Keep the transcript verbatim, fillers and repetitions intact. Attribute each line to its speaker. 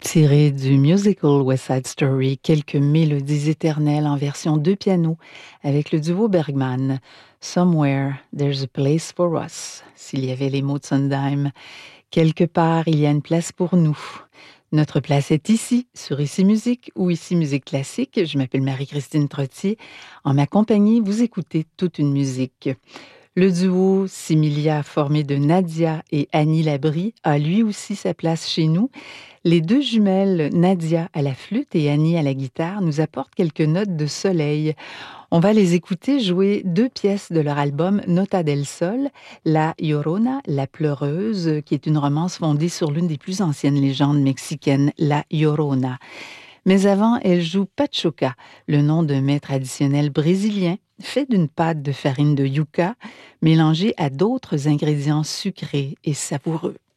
Speaker 1: Tiré du musical West Side Story, quelques mélodies éternelles en version deux pianos avec le duo Bergman. Somewhere, there's a place for us. S'il y avait les mots de Sondheim, quelque part, il y a une place pour nous. Notre place est ici, sur Ici Musique ou Ici Musique Classique. Je m'appelle Marie-Christine Trottier. En ma compagnie, vous écoutez toute une musique. Le duo Similia, formé de Nadia et Annie Labrie, a lui aussi sa place chez nous. Les deux jumelles, Nadia à la flûte et Annie à la guitare, nous apportent quelques notes de soleil. On va les écouter jouer deux pièces de leur album Nota del Sol, La Llorona, la pleureuse, qui est une romance fondée sur l'une des plus anciennes légendes mexicaines, La Llorona. Mais avant, elle joue pachoca, le nom d'un mets traditionnel brésilien, fait d'une pâte de farine de yucca, mélangée à d'autres ingrédients sucrés et savoureux.